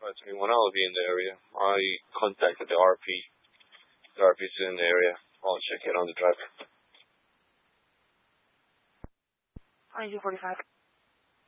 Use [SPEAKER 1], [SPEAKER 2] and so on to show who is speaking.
[SPEAKER 1] 21, I'll be in the area. I contacted the RP. The RP's in the area. I'll check in on the driver.
[SPEAKER 2] 2245.